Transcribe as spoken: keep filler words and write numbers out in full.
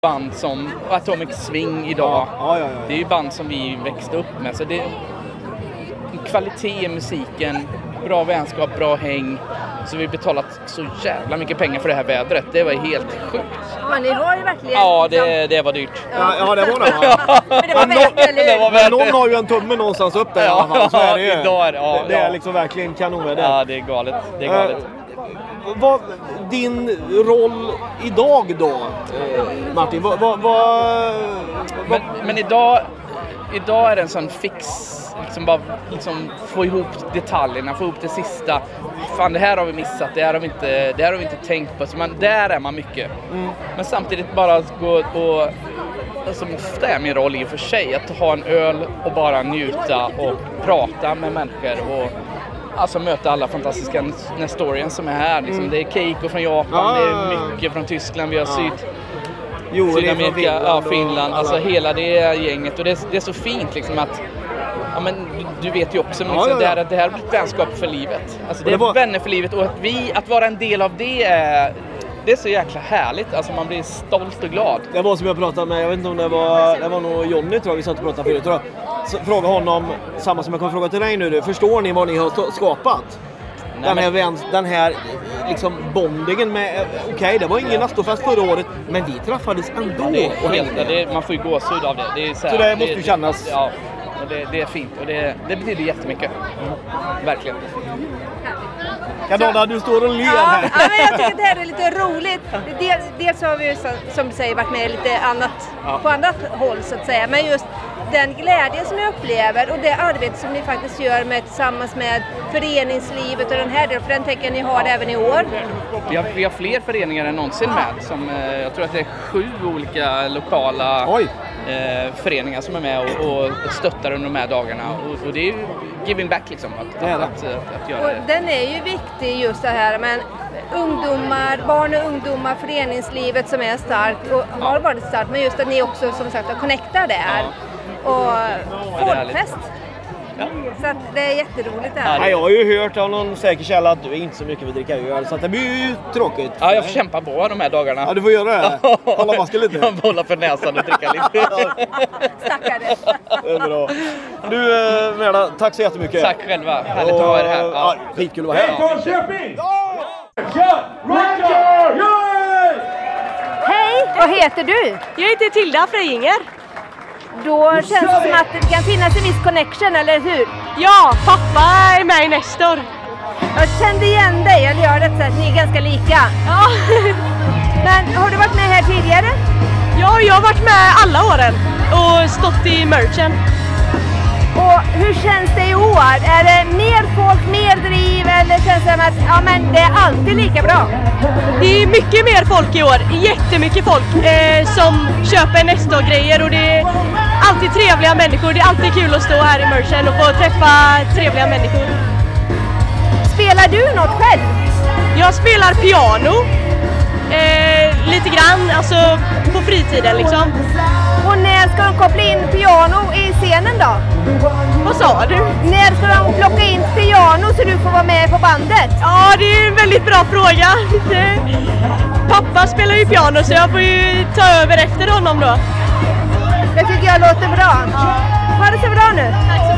band som Atomic Swing idag. Ja, ja, ja, ja. Det är ju band som vi växte upp med. Så det är kvalitet i musiken, bra vänskap, bra häng. Så vi har betalat så jävla mycket pengar för det här vädret. Det var helt sjukt. Ja, ni var ju verkligen... Ja, det, det var dyrt. Ja, ja det var det. Ja. Men det var värt det, eller hur? Det var värt Men någon det. har ju en tumme någonstans upp där i alla fall. Så är det ju. idag är det, ja, det är ja. liksom verkligen kanonväder. Ja, det är galet. Det är galet. Eh, vad, din roll idag då, eh, Martin? Vad, vad, vad, Men, men idag, idag är det en sån fix, liksom bara liksom få ihop detaljerna, få ihop det sista. Fan, det här har vi missat, det här har vi inte, det här har vi inte tänkt på. Så man, där är man mycket. Mm. Men samtidigt bara gå och, alltså, det är min roll i och för sig, att ha en öl och bara njuta och prata med människor och alltså möta alla fantastiska Nestorians som är här. Liksom. Mm. Det är Keiko från Japan, ah. det är mycket från Tyskland, vi har ah. Syd, jo, Sydamerika, Finland, ja, Finland, och alltså hela det gänget. Och det är, det är så fint liksom att, ja men du vet ju också, men liksom, ja, ja, ja. Det, här, det här blir ett vänskap för livet. Alltså det är var... vänner för livet, och att vi, att vara en del av det är, det är så jäkla härligt. Alltså man blir stolt och glad. Det var som jag pratade med, jag vet inte om det var, det var nog Jonny tror jag vi satt och pratade förut. Tror jag. Så fråga honom, samma som jag kommer fråga till dig nu. Förstår ni vad ni har skapat? Nej, den, här, men... den här liksom bondingen med, okej okay, det var ingen Nastorfest förra året, men vi träffades ändå. Ja, det är helt, det, man får ju gåshud av det. Det är så, här, så det måste ju kännas. Ja, och det, det är fint och det, det betyder jättemycket. Mm. Verkligen. Kadonna, du står och ler ja, här. Ja, men jag tycker att det här är lite roligt. Dels, dels har vi ju, som du säger, varit med lite annat, ja. på annat håll så att säga. Men just den glädje som jag upplever och det arbete som ni faktiskt gör med, tillsammans med föreningslivet och den här delen, för den tänker ni har även i år. Vi har, vi har fler föreningar än någonsin med. Som, eh, jag tror att det är sju olika lokala eh, föreningar som är med och, och stöttar under de här dagarna. Och, och det är ju giving back liksom, att, att, att, att, att göra och det. Den är ju viktig just det här, men ungdomar, barn och ungdomar, föreningslivet som är starkt och har varit starkt, men just att ni också som sagt connectar där. Ja. Och folkfest. Ja. Så att det är jätteroligt det här. Ja, jag har ju hört av någon säker källa att du inte så mycket vill dricka öl, så att det blir ju tråkigt. Ja, jag får kämpa på de här dagarna. Ja, du får göra det. Hålla masken lite. Jag hålla för näsan och dricka lite. Stackare. Det är bra. Du, Merda, tack så jättemycket. Tack själva. Härligt att ha er här. Ja, skitkul att vara här. Hej, vad heter du? Jag heter Tilda Frejinger. Då känns det som att det kan finnas en viss connection, eller hur? Ja, pappa är med i Nestor. Jag kände igen dig, eller gör det så att ni är ganska lika. Ja. Men har du varit med här tidigare? Ja, jag har varit med alla åren och stått i merchen. Och hur känns det i år? Är det mer folk, mer driv, eller känns det som att ja, men det är alltid lika bra? Det är mycket mer folk i år, jättemycket folk eh, som köper Nestor-grejer, och det är alltid trevliga människor. Det är alltid kul att stå här i merchen och få träffa trevliga människor. Spelar du något själv? Jag spelar piano, eh, lite grann, alltså på fritiden liksom. Och när ska de koppla in piano i scenen då? Vad sa du? När ska de plocka in piano så du får vara med på bandet? Ja, det är en väldigt bra fråga. Pappa spelar ju piano så jag får ju ta över efter honom då. Det tycker jag låter bra. Ha det så bra nu. Tack så